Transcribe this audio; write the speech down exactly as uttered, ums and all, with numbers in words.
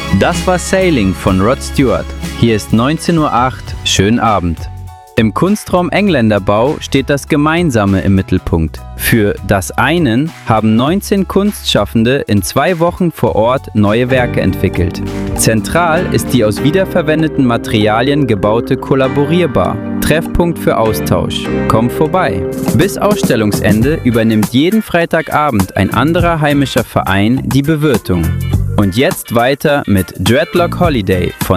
Das war Sailing von Rod Stewart. Hier ist neunzehn Uhr acht, schönen Abend. Im Kunstraum Engländerbau steht das Gemeinsame im Mittelpunkt. Für das einen haben neunzehn Kunstschaffende in zwei Wochen vor Ort neue Werke entwickelt. Zentral ist die aus wiederverwendeten Materialien gebaute Kollaborierbar. Treffpunkt für Austausch. Komm vorbei. Bis Ausstellungsende übernimmt jeden Freitagabend ein anderer heimischer Verein die Bewirtung. Und jetzt weiter mit Dreadlock Holiday von